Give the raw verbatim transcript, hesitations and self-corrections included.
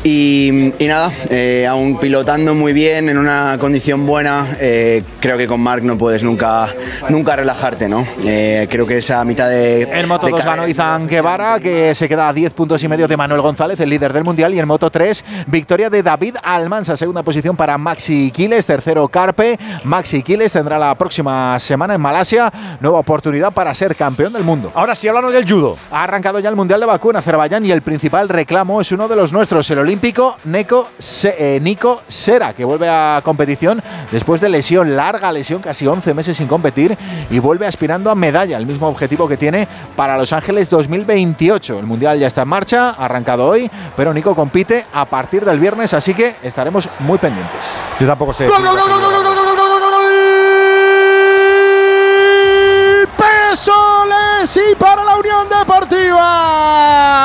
Y, y nada, eh, aún pilotando muy bien, en una condición buena, eh, creo que con Marc no puedes nunca, nunca relajarte, ¿no? Eh, creo que esa mitad de... En Moto dos ganó Izan Guevara, que se queda a diez puntos y medio de Manuel González, el líder del Mundial, y en Moto tres, victoria de David Almansa, segunda posición para Maxi Quiles, tercero Carpe. Maxi Quiles tendrá la próxima semana en Malasia nueva oportunidad para ser campeón del mundo. Ahora sí, hablamos del judo. Ha arrancado ya el Mundial de Bakú en Azerbaiyán y el principal reclamo es uno de los nuestros, el olímpico Nico, Se, eh, Nico Sera, que vuelve a competición después de lesión, larga lesión, casi once meses sin competir, y vuelve aspirando a medalla, el mismo objetivo que tiene para Los Ángeles dos mil veintiocho. El Mundial ya está en marcha, ha arrancado hoy, pero Nico compite a partir del viernes, así que estaremos muy pendientes. Yo tampoco sé. ¡Gol, gol, gol, gol, gol, gol!